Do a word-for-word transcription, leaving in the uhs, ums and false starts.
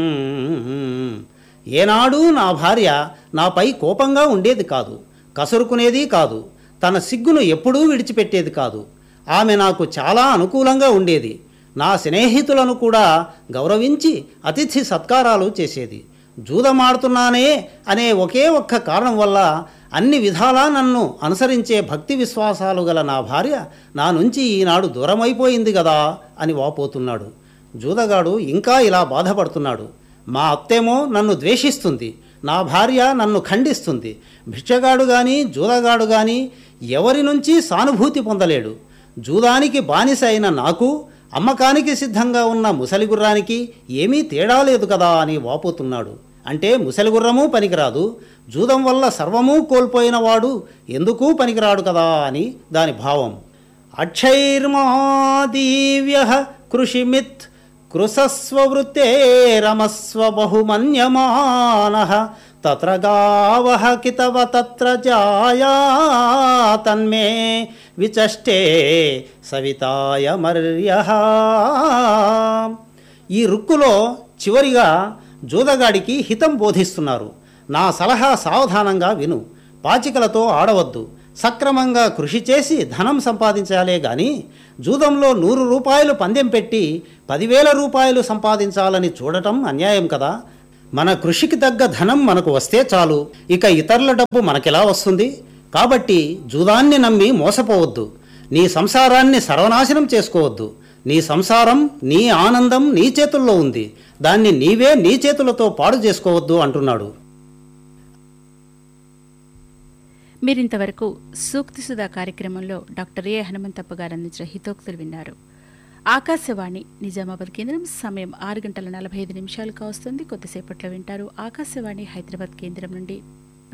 ఏనాడూ నా భార్య నాపై కోపంగా ఉండేది కాదు, కసురుకునేది కాదు, తన సిగ్గును ఎప్పుడూ విడిచిపెట్టేది కాదు. ఆమె నాకు చాలా అనుకూలంగా ఉండేది. నా స్నేహితులను కూడా గౌరవించి అతిథి సత్కారాలు చేసేది. జూదమాడుతున్నానే అనే ఒకే ఒక్క కారణం వల్ల అన్ని విధాలా నన్ను అనుసరించే భక్తి విశ్వాసాలు గల నా భార్య నా నుంచి ఈనాడు దూరమైపోయింది కదా అని వాపోతున్నాడు. జూదగాడు ఇంకా ఇలా బాధపడుతున్నాడు. మా అత్తేమో నన్ను ద్వేషిస్తుంది, నా భార్య నన్ను ఖండిస్తుంది. భిక్షగాడు కానీ జూదగాడు కానీ ఎవరి నుంచి సానుభూతి పొందలేడు. జూదానికి బానిస అయిన నాకు, అమ్మకానికి సిద్ధంగా ఉన్న ముసలిగుర్రానికి ఏమీ తేడా లేదు కదా అని వాపోతున్నాడు. అంటే ముసలిగుర్రమూ పనికిరాదు, జూదం వల్ల సర్వమూ కోల్పోయిన వాడు ఎందుకూ పనికిరాడు కదా అని దాని భావం. అక్షైర్మాదీవ్య కృషిమిత్ కృసస్వ వృత్తేరమస్వ బహుమన్యమానః తత్ర గావః కితవ తత్ర జాయా తన్మే విచష్టే సవితాయ మర్యః. ఈ రుక్కులో చివరిగా జూదగాడికి హితం బోధిస్తున్నారు. నా సలహా సావధానంగా విను. పాచికలతో ఆడవద్దు. సక్రమంగా కృషి చేసి ధనం సంపాదించాలే గాని జూదంలో నూరు రూపాయలు పందెం పెట్టి పదివేల రూపాయలు సంపాదించాలని చూడటం అన్యాయం కదా. మన కృషికి తగ్గ ధనం మనకు వస్తే చాలు, ఇక ఇతరుల డబ్బు మనకెలా వస్తుంది? కాబట్టి జూదాన్ని నమ్మి మోసపోవద్దు. నీ సంసారాన్ని సర్వనాశనం చేసుకోవద్దు. నీ సంసారం, నీ ఆనందం నీ చేతుల్లో ఉంది. దాన్ని నీవే నీ చేతులతో పాడు చేసుకోవద్దు అంటున్నాడు. మీరింతవరకు సూక్తి సుధా కార్యక్రమంలో డాక్టర్ ఏ హనుమంతప్ప గారు అందించిన హితోక్తులు విన్నారు. ఆకాశవాణి నిజామాబాద్ కేంద్రం. సమయం ఆరు గంటల నలభై ఐదు నిమిషాలు కావస్తుంది. కొద్దిసేపట్లో వింటారు ఆకాశవాణి హైదరాబాద్ కేంద్రం నుండి